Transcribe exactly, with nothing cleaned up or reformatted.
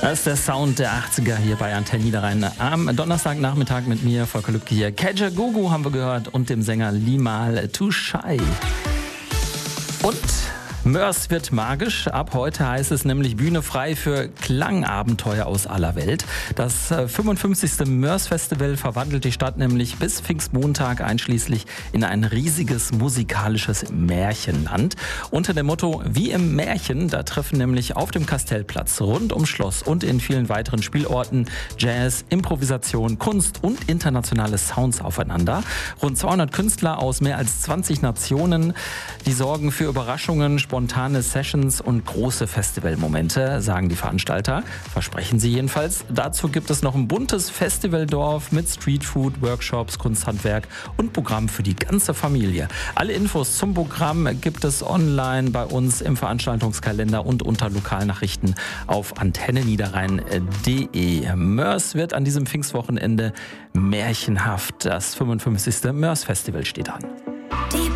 Das ist der Sound der achtziger hier bei Antenne Niederrhein. Am Donnerstagnachmittag mit mir, Volker Lübke hier. Kajagoogoo haben wir gehört und dem Sänger Limahl Too Shy. Und Mörs wird magisch. Ab heute heißt es nämlich Bühne frei für Klangabenteuer aus aller Welt. Das fünfundfünfzigste Mörs Festival verwandelt die Stadt nämlich bis Pfingstmontag einschließlich in ein riesiges musikalisches Märchenland. Unter dem Motto Wie im Märchen, da treffen nämlich auf dem Kastellplatz, rund ums Schloss und in vielen weiteren Spielorten Jazz, Improvisation, Kunst und internationale Sounds aufeinander. Rund zweihundert Künstler aus mehr als zwanzig Nationen, die sorgen für Überraschungen, spontane Sessions und große Festivalmomente, sagen die Veranstalter. Versprechen sie jedenfalls. Dazu gibt es noch ein buntes Festivaldorf mit Streetfood, Workshops, Kunsthandwerk und Programm für die ganze Familie. Alle Infos zum Programm gibt es online bei uns im Veranstaltungskalender und unter Lokalnachrichten auf antenne niederrhein punkt de. Mörs wird an diesem Pfingstwochenende märchenhaft. Das fünfundfünfzigste Mörs Festival steht an.